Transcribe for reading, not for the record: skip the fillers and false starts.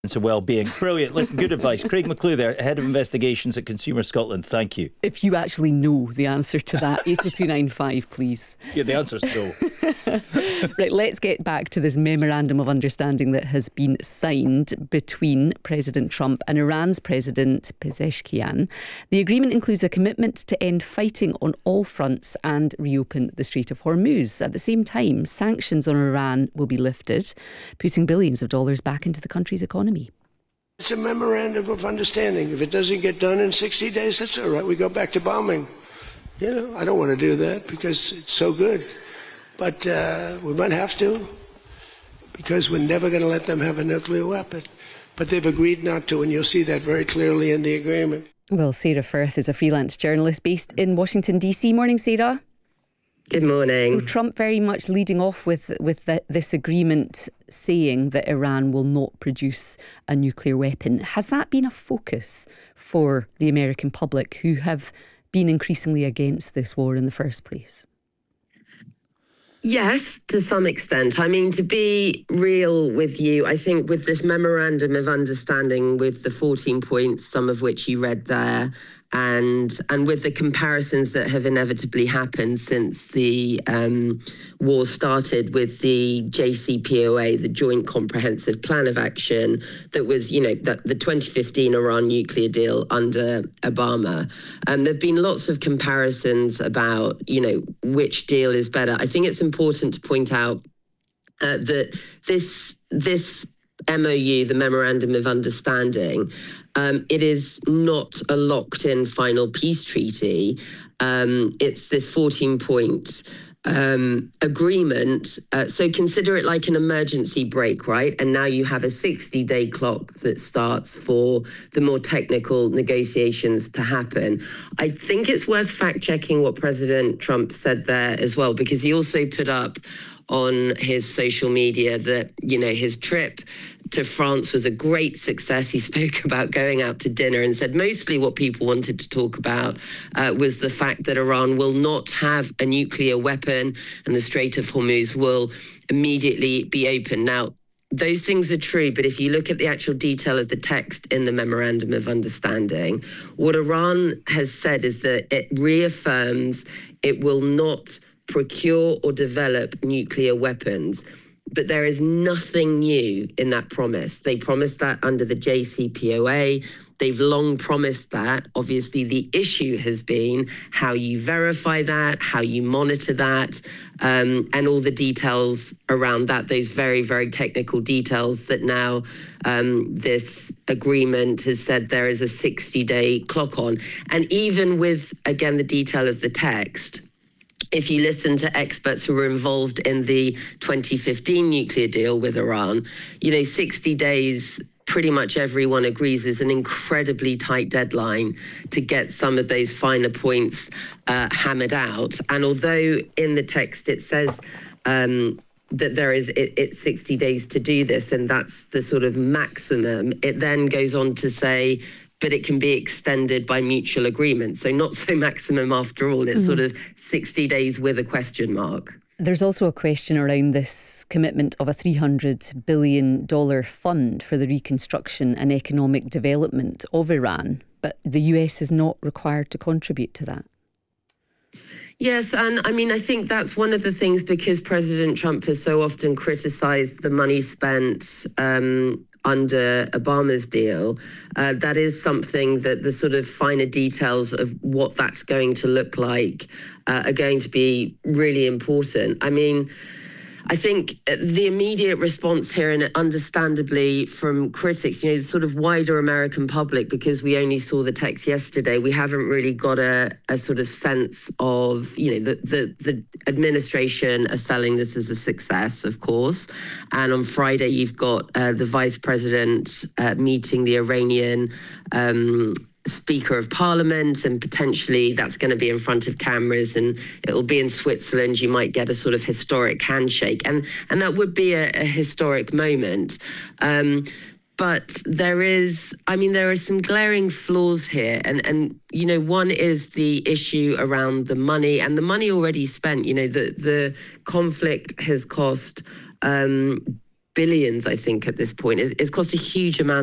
and well-being. Brilliant. Listen, good advice. Craig McClue there, Head of Investigations at Consumer Scotland. Thank you. If you actually know the answer to that, 80295, please. Yeah, the answer's no. Right, let's get back to this memorandum of understanding that has been signed between President Trump and Iran's President Pezeshkian. The agreement includes a commitment to end fighting on all fronts and reopen the Strait of Hormuz. At the same time, sanctions on Iran will be lifted, putting billions of dollars back into the country's economy. It's a memorandum of understanding. If it doesn't get done in 60 days, that's all right. We go back to bombing. You know, I don't want to do that because it's so good. But we might have to, because we're never going to let them have a nuclear weapon. But they've agreed not to, and you'll see that very clearly in the agreement. Well, Sarah Firth is a freelance journalist based in Washington, D.C. Morning, Sarah. Good morning. So Trump very much leading off with this agreement saying that Iran will not produce a nuclear weapon. Has that been a focus for the American public who have been increasingly against this war in the first place? Yes, to some extent. I mean, to be real with you, I think with this memorandum of understanding with the 14 points, some of which you read there, and with the comparisons that have inevitably happened since the war started with the JCPOA, the Joint Comprehensive Plan of Action, that was, you know, the 2015 Iran nuclear deal under Obama. There have been lots of comparisons about, you know, which deal is better. I think it's important to point out that this MOU, the Memorandum of Understanding, it is not a locked-in final peace treaty. It's this 14-point agreement. So consider it like an emergency brake, right? And now you have a 60-day clock that starts for the more technical negotiations to happen. I think it's worth fact-checking what President Trump said there as well, because he also put up on his social media that, you know, his trip to France was a great success. He spoke about going out to dinner and said mostly what people wanted to talk about was the fact that Iran will not have a nuclear weapon and the Strait of Hormuz will immediately be open. Now, those things are true, but if you look at the actual detail of the text in the Memorandum of Understanding, what Iran has said is that it reaffirms it will not procure or develop nuclear weapons. But there is nothing new in that promise. They promised that under the JCPOA. They've long promised that. Obviously, the issue has been how you verify that, how you monitor that, and all the details around that, those very, very technical details that now this agreement has said there is a 60-day clock on. And even with, again, the detail of the text, if you listen to experts who were involved in the 2015 nuclear deal with Iran, you know, 60 days, pretty much everyone agrees, is an incredibly tight deadline to get some of those finer points hammered out. And although in the text it says that it's 60 days to do this, and that's the sort of maximum, it then goes on to say, but it can be extended by mutual agreement. So not so maximum after all. It's sort of 60 days with a question mark. There's also a question around this commitment of a $300 billion fund for the reconstruction and economic development of Iran, but the US is not required to contribute to that. Yes, and I mean, I think that's one of the things, because President Trump has so often criticised the money spent under Obama's deal. That is something that the sort of finer details of what that's going to look like are going to be really important. I mean, I think the immediate response here, and understandably from critics, you know, the sort of wider American public, because we only saw the text yesterday, we haven't really got a sort of sense of, you know, the administration are selling this as a success, of course. And on Friday, you've got the vice president meeting the Iranian Speaker of Parliament, and potentially that's going to be in front of cameras, and it'll be in Switzerland. You might get a sort of historic handshake, and that would be a historic moment. But there are some glaring flaws here, and you know, one is the issue around the money, and the money already spent. You know, the conflict has cost billions, I think, at this point. It's cost a huge amount